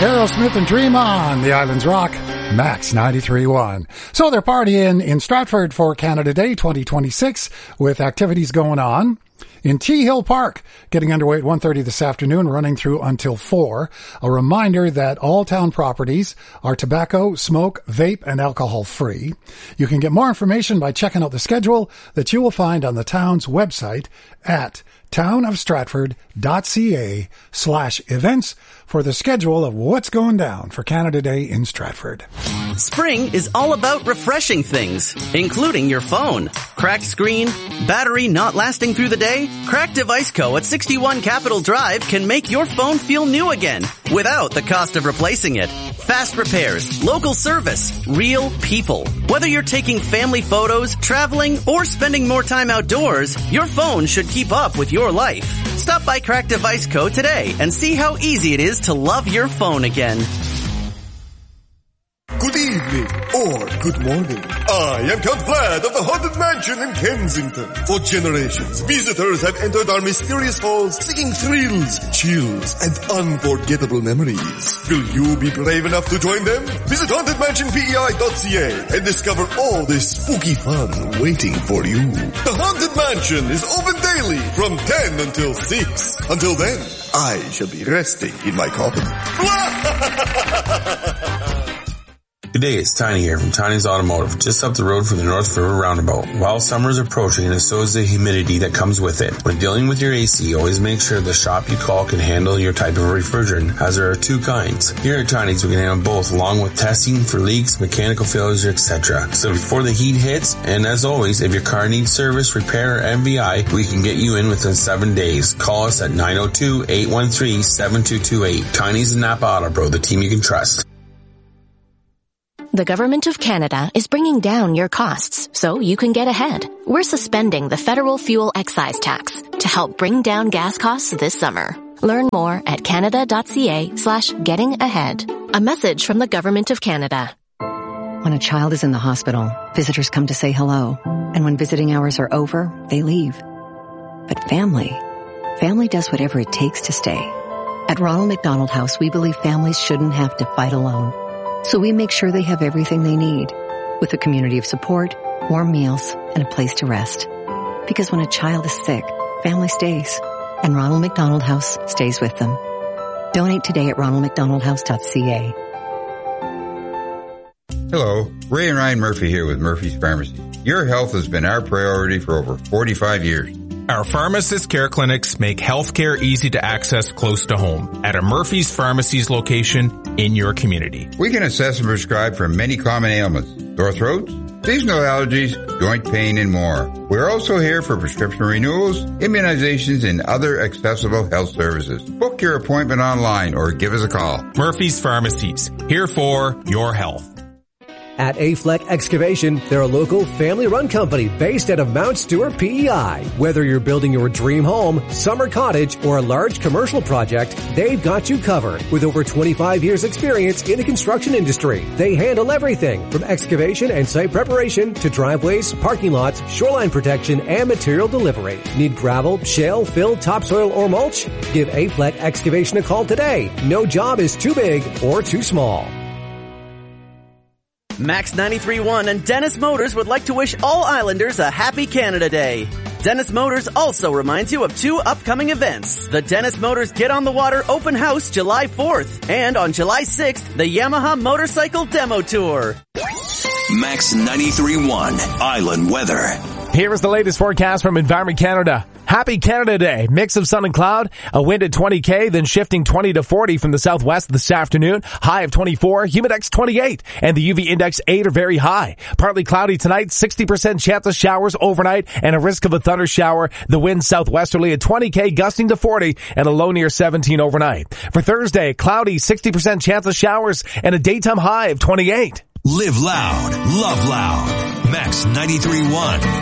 Aerosmith and Dream On, the Islands Rock, Max 93.1. So they're partying in Stratford for Canada Day 2026 with activities going on. In T Hill Park, getting underway at 1:30 this afternoon, running through until 4. A reminder that all town properties are tobacco, smoke, vape, and alcohol free. You can get more information by checking out the schedule that you will find on the town's website at townofstratford.ca/events for the schedule of what's going down for Canada Day in Stratford. Spring is all about refreshing things, including your phone. Cracked screen, battery not lasting through the day? Cracked Device Co. at 61 Capitol Drive can make your phone feel new again without the cost of replacing it. Fast repairs, local service, real people. Whether you're taking family photos, traveling, or spending more time outdoors, your phone should keep up with your life. Stop by Cracked Device Co. today and see how easy it is to love your phone again. Good evening, or good morning. I am Count Vlad of the Haunted Mansion in Kensington. For generations, visitors have entered our mysterious halls seeking thrills, chills, and unforgettable memories. Will you be brave enough to join them? Visit hauntedmansionpei.ca and discover all this spooky fun waiting for you. The Haunted Mansion is open daily from 10 until 6. Until then, I shall be resting in my coffin. Good day, it's Tiny here from Tiny's Automotive, just up the road from the North River Roundabout. While summer is approaching, and so is the humidity that comes with it. When dealing with your AC, always make sure the shop you call can handle your type of refrigerant, as there are two kinds. Here at Tiny's, we can handle both, along with testing for leaks, mechanical failures, etc. So before the heat hits, and as always, if your car needs service, repair, or MVI, we can get you in within 7 days. Call us at 902-813-7228. Tiny's and Napa Auto Pro, the team you can trust. The Government of Canada is bringing down your costs so you can get ahead. We're suspending the federal fuel excise tax to help bring down gas costs this summer. Learn more at canada.ca/getting-ahead. A message from the Government of Canada. When a child is in the hospital, visitors come to say hello. And when visiting hours are over, they leave. But family does whatever it takes to stay. At Ronald McDonald House, we believe families shouldn't have to fight alone. So we make sure they have everything they need, with a community of support, warm meals, and a place to rest. Because when a child is sick, family stays, and Ronald McDonald House stays with them. Donate today at ronaldmcdonaldhouse.ca. Hello, Ray and Ryan Murphy here with Murphy's Pharmacy. Your health has been our priority for over 45 years. Our pharmacist care clinics make healthcare easy to access close to home at a Murphy's Pharmacy's location in your community. We can assess and prescribe for many common ailments: sore throats, seasonal allergies, joint pain, and more. We're also here for prescription renewals, immunizations, and other accessible health services. Book your appointment online or give us a call. Murphy's Pharmacies, here for your health. At Afleck Excavation, they're a local family-run company based out of Mount Stewart, PEI. Whether you're building your dream home, summer cottage, or a large commercial project, they've got you covered. With over 25 years experience in the construction industry, they handle everything from excavation and site preparation to driveways, parking lots, shoreline protection, and material delivery. Need gravel, shale, fill, topsoil, or mulch? Give Afleck Excavation a call today. No job is too big or too small. Max 93.1 and Dennis Motors would like to wish all Islanders a happy Canada Day. Dennis Motors also reminds you of 2 upcoming events. The Dennis Motors Get on the Water Open House July 4th and on July 6th, the Yamaha Motorcycle Demo Tour. Max 93.1 Island Weather. Here is the latest forecast from Environment Canada. Happy Canada Day. Mix of sun and cloud. A wind at 20 then shifting 20 to 40 from the southwest this afternoon. High of 24. Humidex 28. And the UV index 8 or very high. Partly cloudy tonight. 60% chance of showers overnight and a risk of a thunder shower. The wind southwesterly at 20 gusting to 40 and a low near 17 overnight. For Thursday, cloudy. 60% chance of showers and a daytime high of 28. Live loud. Love loud. Max 93.1.